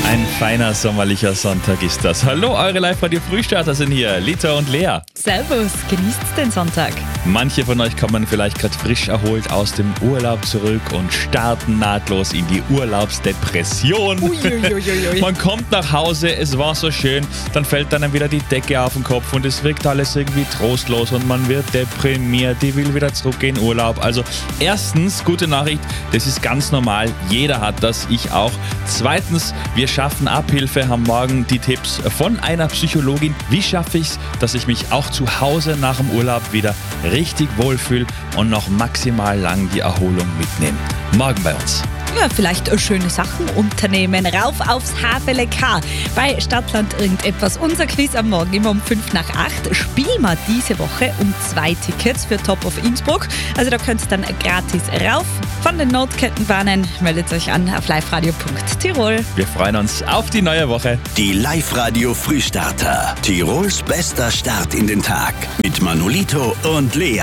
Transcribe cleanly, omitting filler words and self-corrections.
Ein feiner sommerlicher Sonntag ist das. Hallo, eure Live-Radio-Frühstarter sind hier, Lita und Lea. Servus, genießt den Sonntag. Manche von euch kommen vielleicht gerade frisch erholt aus dem Urlaub zurück und starten nahtlos in die Urlaubsdepression. Uiuiuiui. Man kommt nach Hause, es war so schön, dann fällt einem wieder die Decke auf den Kopf und es wirkt alles irgendwie trostlos und man wird deprimiert, die will wieder zurück in Urlaub. Also erstens, gute Nachricht, das ist ganz normal, jeder hat das, ich auch. Zweitens, wir schaffen Abhilfe, haben morgen die Tipps von einer Psychologin. Wie schaffe ich es, dass ich mich auch zu Hause nach dem Urlaub wieder richtig wohlfühle und noch maximal lang die Erholung mitnehme? Morgen bei uns. Ja, vielleicht schöne Sachen unternehmen. Rauf aufs HVLK. Bei Stadtland irgendetwas. Unser Quiz am Morgen immer um 7:55. Spielen wir diese Woche um 2 Tickets für Top of Innsbruck. Also da könnt ihr dann gratis rauf von den Notkettenbahnen. Meldet euch an auf liveradio.tirol. Wir freuen uns auf die neue Woche. Die Live-Radio Frühstarter. Tirols bester Start in den Tag. Mit Manolito und Lea.